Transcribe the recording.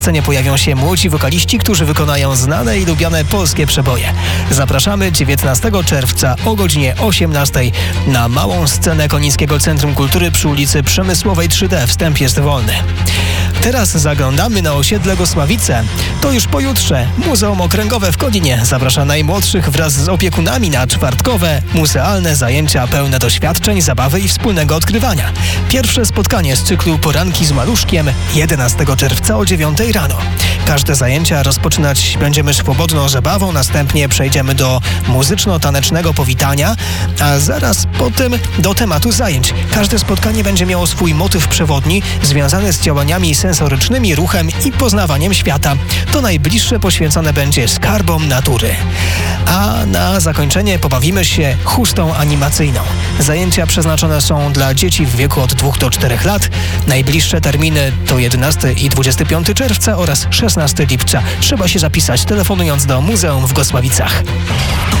scenie pojawią się młodzi wokaliści, którzy wykonają znane i lubiane polskie przeboje. Zapraszamy 19 czerwca o godzinie 18 na małą scenę Konińskiego Centrum Kultury przy ulicy Przemysłowej 3D. Wstęp jest wolny. Teraz zaglądamy na osiedle Gosławice. To już pojutrze Muzeum Okręgowe w Koninie zaprasza najmłodszych wraz z opiekunami na czwartkowe, muzealne zajęcia pełne doświadczeń, zabawy i wspólnego odkrywania. Pierwsze spotkanie z cyklu Poranki z Maluszkiem 11 czerwca o 9 rano. Każde zajęcia rozpoczynać będziemy swobodną zabawą, następnie przejdziemy do muzyczno-tanecznego powitania, a zaraz potem do tematu zajęć. Każde spotkanie będzie miało swój motyw przewodni związany z działaniami sensorycznymi, ruchem i poznawaniem świata. To najbliższe poświęcone będzie skarbom natury. A na zakończenie pobawimy się chustą animacyjną. Zajęcia przeznaczone są dla dzieci w wieku od 2 do 4 lat. Najbliższe terminy to 11 i 25 czerwca oraz 16 lipca. Trzeba się zapisać telefonując do Muzeum w Gosławicach.